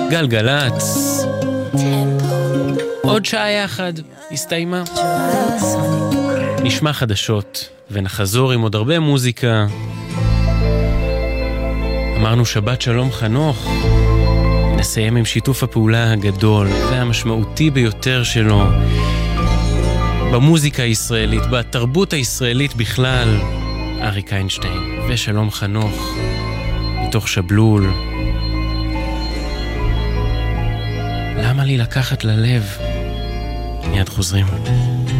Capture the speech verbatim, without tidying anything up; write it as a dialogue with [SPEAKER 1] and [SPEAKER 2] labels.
[SPEAKER 1] גלגלץ. עוד שעה יחד, הסתיימה. נשמע חדשות ונחזור עם עוד הרבה מוזיקה. אמרנו שבת שלום חנוך. נסיים עם שיתוף הפעולה הגדול והמשמעותי ביותר שלו במוזיקה הישראלית, בתרבות הישראלית בכלל, אריק איינשטיין ושלום חנוך מתוך שבלול. למה לי לקחת ללב? מיד חוזרים.